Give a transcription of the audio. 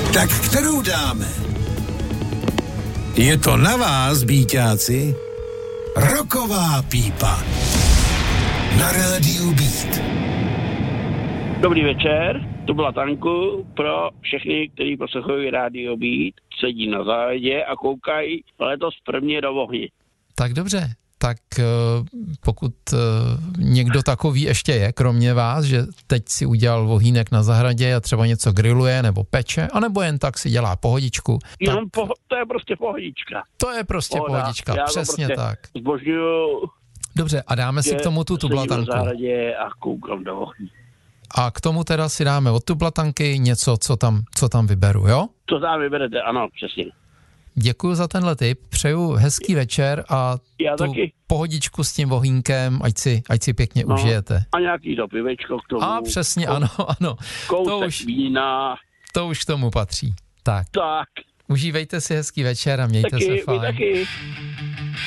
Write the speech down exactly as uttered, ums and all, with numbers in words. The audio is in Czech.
Tak kterou dáme? Je to na vás, býťáci. Rocková pípa. Na rádiu Beat. Dobrý večer, to byla Tanku pro všechny, kteří poslouchají rádio Beat, sedí na zahradě a koukají letos prvně do ohně. Tak dobře, tak pokud někdo takový ještě je, kromě vás, že teď si udělal vohýnek na zahradě a třeba něco grilluje nebo peče, anebo jen tak si dělá pohodičku. Jenom tak... po, to je prostě pohodička. To je prostě Pohoda. pohodička, Já přesně prostě tak. Zbožňuju, dobře, a dáme si k tomu tu tublatanku. Na zahradě a koukám do ohní. A k tomu teda si dáme od tublatanky něco, co tam, co tam vyberu, jo? Co tam vyberete, ano, přesně. Děkuji za tenhle tip, přeju hezký večer a Já tu taky. pohodičku s tím vohýnkem, ať si, ať si pěkně no, užijete. A nějaký to pivečko k tomu. A přesně, kou, ano, ano. Kousek to už, vína. To už k tomu patří. Tak. Tak. Užívejte si hezký večer a mějte taky, se fajn. Taky,